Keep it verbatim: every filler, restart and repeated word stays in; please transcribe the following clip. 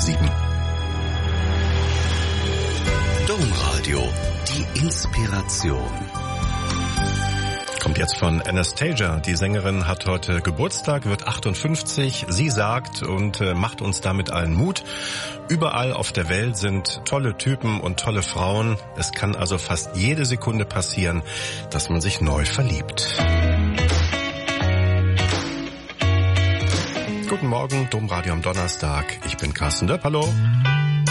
sieben. Domradio, die Inspiration. Kommt jetzt von Anastasia. Die Sängerin hat heute Geburtstag, wird achtundfünfzig. Sie sagt und äh, macht uns damit allen Mut. Überall auf der Welt sind tolle Typen und tolle Frauen. Es kann also fast jede Sekunde passieren, dass man sich neu verliebt. Guten Morgen, Domradio am Donnerstag. Ich bin Carsten Döpp, hallo.